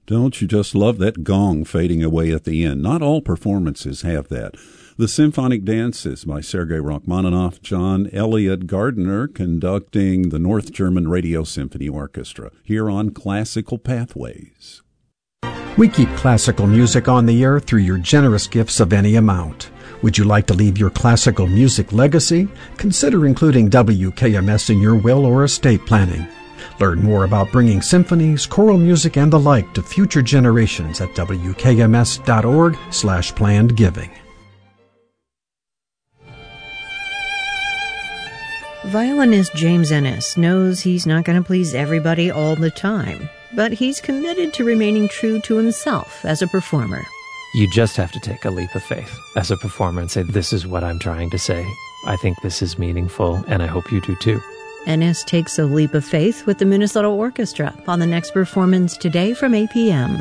Don't you just love that gong fading away at the end? Not all performances have that. The Symphonic Dances by Sergei Rachmaninoff, John Elliott Gardner conducting the North German Radio Symphony Orchestra, here on Classical Pathways. We keep classical music on the air through your generous gifts of any amount. Would you like to leave your classical music legacy? Consider including WKMS in your will or estate planning. Learn more about bringing symphonies, choral music, and the like to future generations at wkms.org/planned giving. Violinist James Ennis knows he's not going to please everybody all the time, but he's committed to remaining true to himself as a performer. You just have to take a leap of faith as a performer and say, this is what I'm trying to say. I think this is meaningful, and I hope you do too. Ennis takes a leap of faith with the Minnesota Orchestra on the next performance today from 8 p.m.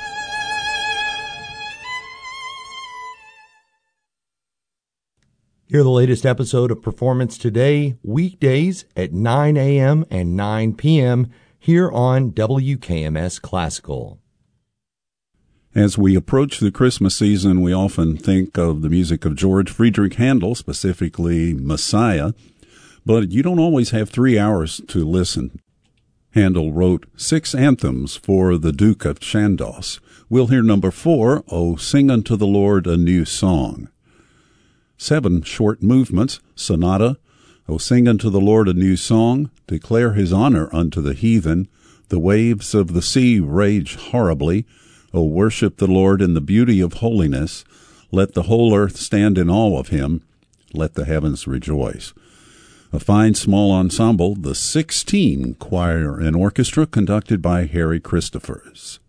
Hear the latest episode of Performance Today, weekdays at 9 a.m. and 9 p.m. here on WKMS Classical. As we approach the Christmas season, we often think of the music of George Friedrich Handel, specifically Messiah, but you don't always have 3 hours to listen. Handel wrote 6 anthems for the Duke of Chandos. We'll hear number 4, O Sing Unto the Lord a New Song. 7 short movements, Sonata, O sing unto the Lord a new song, declare his honor unto the heathen, the waves of the sea rage horribly, O worship the Lord in the beauty of holiness, let the whole earth stand in awe of him, let the heavens rejoice. A fine small ensemble, the 16 Choir and Orchestra, conducted by Harry Christophers.